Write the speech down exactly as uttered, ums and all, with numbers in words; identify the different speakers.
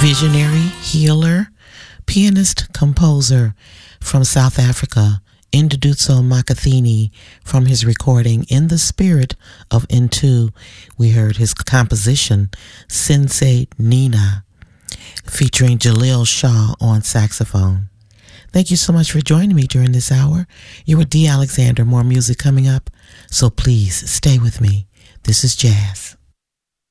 Speaker 1: visionary, healer, pianist, composer from South Africa, Induduzo Makathini, from his recording In the Spirit of Intu. We heard his composition, Sensei Nina, featuring Jalil Shaw on saxophone. Thank you so much for joining me during this hour. You're with D. Alexander. More music coming up, so please stay with me. This is Jazz.